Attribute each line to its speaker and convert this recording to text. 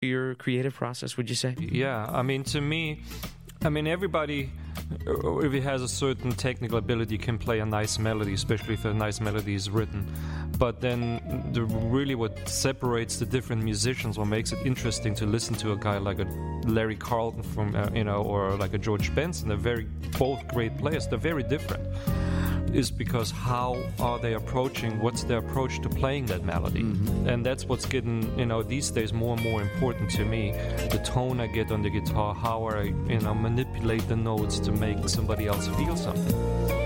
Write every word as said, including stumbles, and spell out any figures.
Speaker 1: your creative process, would you say?
Speaker 2: Yeah, I mean, to me, I mean, everybody, if he has a certain technical ability, can play a nice melody, especially if a nice melody is written. But then the, really what separates the different musicians, what makes it interesting to listen to a guy like a Larry Carlton from, uh, you know, or like a George Benson, they're very, both great players, they're very different, is because how are they approaching, what's their approach to playing that melody? Mm-hmm. And that's what's getting, you know, these days more and more important to me. The tone I get on the guitar, how I, you know, manipulate the notes to make somebody else feel something.